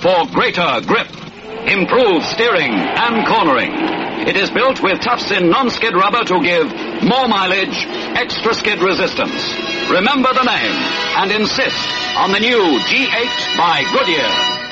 for greater grip, improved steering and cornering. It is built with Tufts-in non-skid rubber to give more mileage, extra skid resistance. Remember the name and insist on the new G8 by Goodyear.